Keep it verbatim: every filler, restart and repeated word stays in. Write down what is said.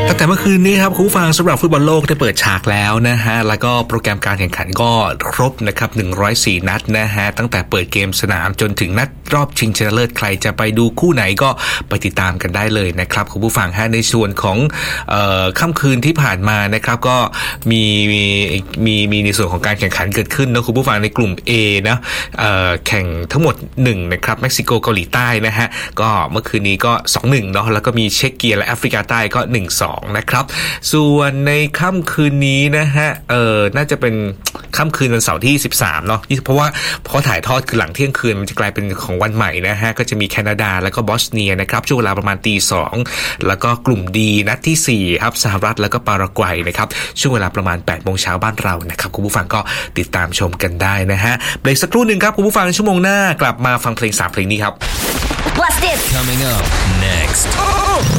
ตั้งแต่เมื่อคืนนี้ครับคุณผู้ฟังสำหรับฟุตบอลโลกได้เปิดฉากแล้วนะฮะแล้วก็โปรแกรมการแข่งขันก็ครบนะครับหนึ่งร้อยสี่นัดนะฮะตั้งแต่เปิดเกมสนามจนถึงนัดรอบชิงชนะเลิศใครจะไปดูคู่ไหนก็ไปติดตามกันได้เลยนะครับคุณผู้ฟังฮะในส่วนของเอ่อค่ำคืนที่ผ่านมานะครับก็มีมีมีมีในส่วนของการแข่งขันเกิดขึ้นนะคุณผู้ฟังในกลุ่ม A นะเอ่อแข่งทั้งหมดหนึ่งนะครับเม็กซิโกเกาหลีใต้นะฮะก็เมื่อคืนนี้ก็ สองหนึ่ง เนาะแล้วก็มีเช็กเกียและแอฟริกาใต้ก็ หนึ่งสอง นะครับส่วนในค่ำคืนนี้นะฮะเออน่าจะเป็นค่ำคืนวันเสาร์ที่สิบสามเนาะเพราะว่าพอถ่ายทอดคือหลังเที่ยงคืนมันจะกลายเป็นของวันใหม่นะฮะก็จะมีแคนาดาแล้วก็บอสเนียนะครับช่วงเวลาประมาณตีสองแล้วก็กลุ่มดีนัดที่สี่ครับสหรัฐแล้วก็ปารากวัยนะครับช่วงเวลาประมาณ แปดโมงเช้าบ้านเรานะครับคุณผู้ฟังก็ติดตามชมกันได้นะฮะเบรกสักครู่นึงครับคุณผู้ฟังชั่วโมงหน้ากลับมาฟังเพลงสามเพลงนี้ครับ Blast it coming up next